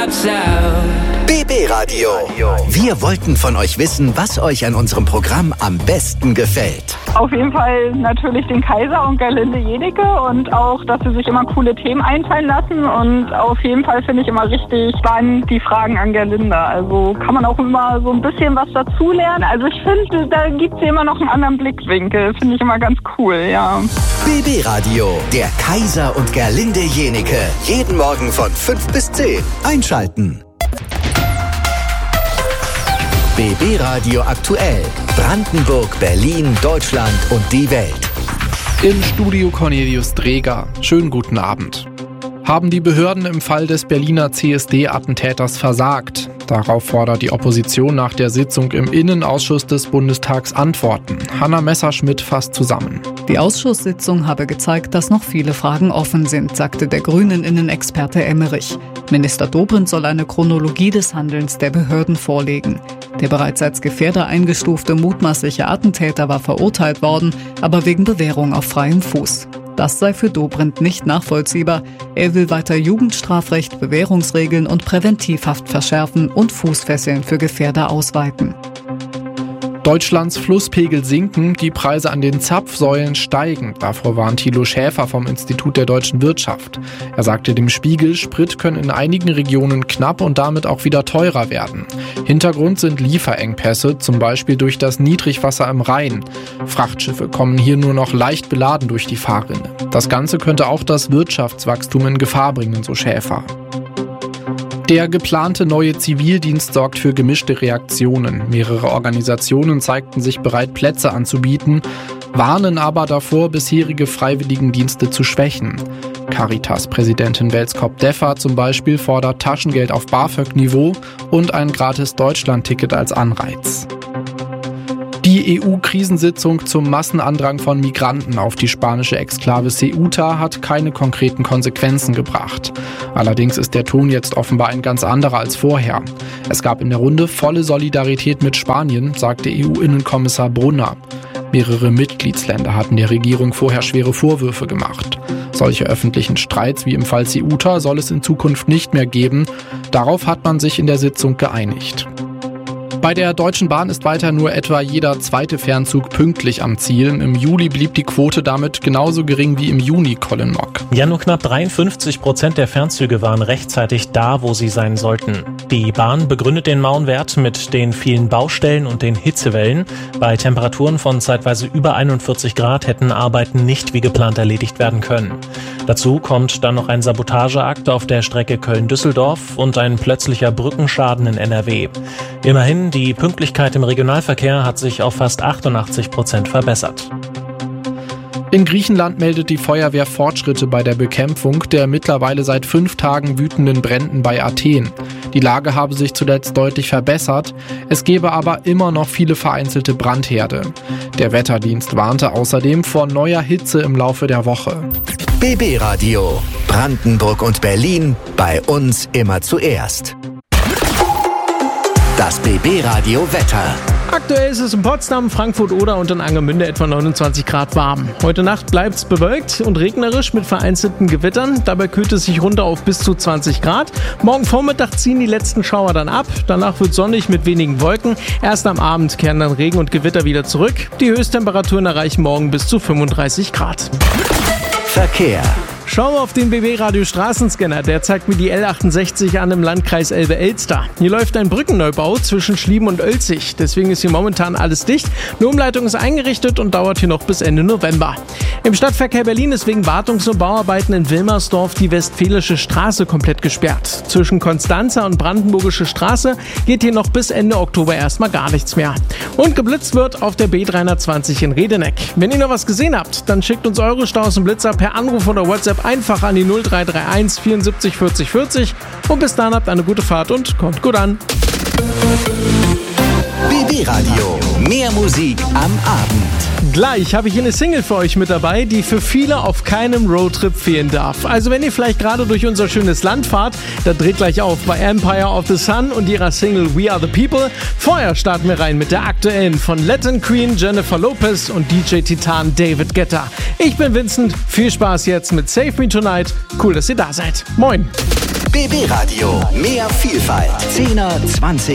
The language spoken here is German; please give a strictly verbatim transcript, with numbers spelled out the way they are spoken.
B B Radio. Wir wollten von euch wissen, was euch an unserem Programm am besten gefällt. Auf jeden Fall natürlich den Kaiser und Gerlinde Jennecke und auch, dass sie sich immer coole Themen einfallen lassen. Und auf jeden Fall finde ich immer richtig spannend die Fragen an Gerlinde. Also kann man auch immer so ein bisschen was dazulernen. Also ich finde, da gibt es immer noch einen anderen Blickwinkel. Finde ich immer ganz cool, ja. B B Radio, der Kaiser und Gerlinde Jennecke. Jeden Morgen von fünf bis zehn. Einschalten. B B Radio aktuell. Brandenburg, Berlin, Deutschland und die Welt. Im Studio Cornelius Dreger. Schönen guten Abend. Haben die Behörden im Fall des Berliner C S D-Attentäters versagt? Darauf fordert die Opposition nach der Sitzung im Innenausschuss des Bundestags Antworten. Hanna Messerschmidt fasst zusammen. Die Ausschusssitzung habe gezeigt, dass noch viele Fragen offen sind, sagte der Grünen-Innenexperte Emmerich. Minister Dobrindt soll eine Chronologie des Handelns der Behörden vorlegen. Der bereits als Gefährder eingestufte mutmaßliche Attentäter war verurteilt worden, aber wegen Bewährung auf freiem Fuß. Das sei für Dobrindt nicht nachvollziehbar. Er will weiter Jugendstrafrecht, Bewährungsregeln und Präventivhaft verschärfen und Fußfesseln für Gefährder ausweiten. Deutschlands Flusspegel sinken, die Preise an den Zapfsäulen steigen. Davor warnt Thilo Schäfer vom Institut der deutschen Wirtschaft. Er sagte dem Spiegel, Sprit können in einigen Regionen knapp und damit auch wieder teurer werden. Hintergrund sind Lieferengpässe, zum Beispiel durch das Niedrigwasser im Rhein. Frachtschiffe kommen hier nur noch leicht beladen durch die Fahrrinne. Das Ganze könnte auch das Wirtschaftswachstum in Gefahr bringen, so Schäfer. Der geplante neue Zivildienst sorgt für gemischte Reaktionen. Mehrere Organisationen zeigten sich bereit, Plätze anzubieten, warnen aber davor, bisherige Freiwilligendienste zu schwächen. Caritas-Präsidentin Welskop-Deffer zum Beispiel fordert Taschengeld auf BAföG-Niveau und ein gratis Deutschland-Ticket als Anreiz. Die E U-Krisensitzung zum Massenandrang von Migranten auf die spanische Exklave Ceuta hat keine konkreten Konsequenzen gebracht. Allerdings ist der Ton jetzt offenbar ein ganz anderer als vorher. Es gab in der Runde volle Solidarität mit Spanien, sagte E U-Innenkommissar Brunner. Mehrere Mitgliedsländer hatten der Regierung vorher schwere Vorwürfe gemacht. Solche öffentlichen Streits wie im Fall Ceuta soll es in Zukunft nicht mehr geben. Darauf hat man sich in der Sitzung geeinigt. Bei der Deutschen Bahn ist weiter nur etwa jeder zweite Fernzug pünktlich am Ziel. Im Juli blieb die Quote damit genauso gering wie im Juni, Colin Mock. Ja, nur knapp dreiundfünfzig Prozent der Fernzüge waren rechtzeitig da, wo sie sein sollten. Die Bahn begründet den mauen Wert mit den vielen Baustellen und den Hitzewellen. Bei Temperaturen von zeitweise über einundvierzig Grad hätten Arbeiten nicht wie geplant erledigt werden können. Dazu kommt dann noch ein Sabotageakt auf der Strecke Köln-Düsseldorf und ein plötzlicher Brückenschaden in N R W. Immerhin, die Pünktlichkeit im Regionalverkehr hat sich auf fast achtundachtzig Prozent verbessert. In Griechenland meldet die Feuerwehr Fortschritte bei der Bekämpfung der mittlerweile seit fünf Tagen wütenden Bränden bei Athen. Die Lage habe sich zuletzt deutlich verbessert, es gebe aber immer noch viele vereinzelte Brandherde. Der Wetterdienst warnte außerdem vor neuer Hitze im Laufe der Woche. B B Radio. Brandenburg und Berlin, bei uns immer zuerst. Das B B Radio Wetter. Aktuell ist es in Potsdam, Frankfurt oder und in Angermünde etwa neunundzwanzig Grad warm. Heute Nacht bleibt es bewölkt und regnerisch mit vereinzelten Gewittern. Dabei kühlt es sich runter auf bis zu zwanzig Grad. Morgen Vormittag ziehen die letzten Schauer dann ab. Danach wird sonnig mit wenigen Wolken. Erst am Abend kehren dann Regen und Gewitter wieder zurück. Die Höchsttemperaturen erreichen morgen bis zu fünfunddreißig Grad. Verkehr. Schau auf den B B Radio Straßenscanner, der zeigt mir die L achtundsechzig an im Landkreis Elbe-Elster. Hier läuft ein Brückenneubau zwischen Schlieben und Oelzig, deswegen ist hier momentan alles dicht. Eine Umleitung ist eingerichtet und dauert hier noch bis Ende November. Im Stadtverkehr Berlin ist wegen Wartungs- und Bauarbeiten in Wilmersdorf die Westfälische Straße komplett gesperrt. Zwischen Konstanzer und Brandenburgische Straße geht hier noch bis Ende Oktober erstmal gar nichts mehr. Und geblitzt wird auf der B dreihundertzwanzig in Redeneck. Wenn ihr noch was gesehen habt, dann schickt uns eure Staus und Blitzer per Anruf oder WhatsApp einfach an die null drei drei eins vierundsiebzig vierzig vierzig und bis dann habt eine gute Fahrt und kommt gut an. B B Radio. Mehr Musik am Abend. Gleich habe ich eine Single für euch mit dabei, die für viele auf keinem Roadtrip fehlen darf. Also wenn ihr vielleicht gerade durch unser schönes Land fahrt, dann dreht gleich auf bei Empire of the Sun und ihrer Single We Are the People. Vorher starten wir rein mit der aktuellen von Latin Queen Jennifer Lopez und D J Titan David Guetta. Ich bin Vincent, viel Spaß jetzt mit Save Me Tonight. Cool, dass ihr da seid. Moin! B B Radio. Mehr Vielfalt. Zehner, zwanzig